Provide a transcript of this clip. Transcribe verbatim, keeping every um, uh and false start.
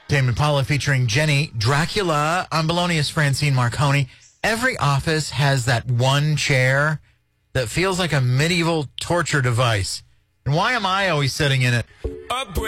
Tame Impala featuring Jenny Dracula. I'm Belonious Francine Marconi. Every office has that one chair that feels like a medieval torture device. And why am I always sitting in it?